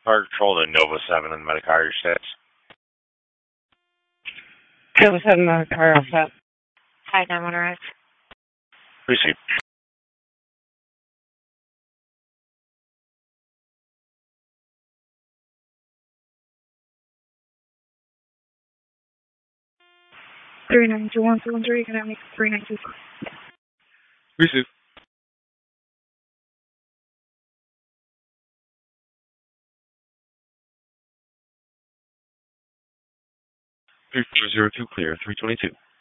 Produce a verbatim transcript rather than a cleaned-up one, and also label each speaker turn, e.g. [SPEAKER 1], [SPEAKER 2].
[SPEAKER 1] Fire Control to Nova seven in the Medicar stats.
[SPEAKER 2] Nova seven, Medicar, all set.
[SPEAKER 3] Hi, nine one arrived.
[SPEAKER 1] Receive.
[SPEAKER 3] three nine two one two one three, can I make three nine two?
[SPEAKER 1] Receive. three four zero two clear, three twenty-two.